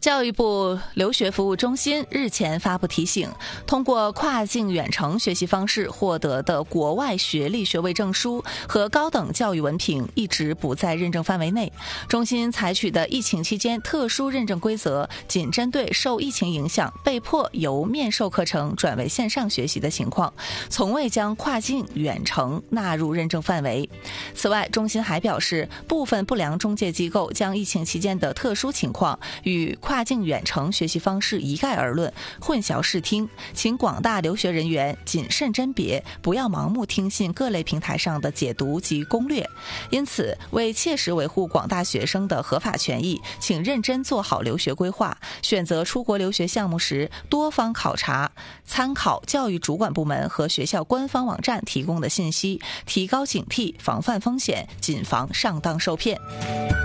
教育部留学服务中心日前发布提醒，通过跨境远程学习方式获得的国外学历学位证书和高等教育文凭一直不在认证范围内。中心采取的疫情期间特殊认证规则，仅针对受疫情影响被迫由面授课程转为线上学习的情况，从未将跨境远程纳入认证范围。此外，中心还表示，部分不良中介机构将疫情期间的特殊情况与跨境远程学习方式一概而论，混淆视听，请广大留学人员谨慎甄别，不要盲目听信各类平台上的解读及攻略。因此，为切实维护广大学生的合法权益，请认真做好留学规划，选择出国留学项目时多方考察，参考教育主管部门和学校官方网站提供的信息，提高警惕，防范风险，谨防上当受骗。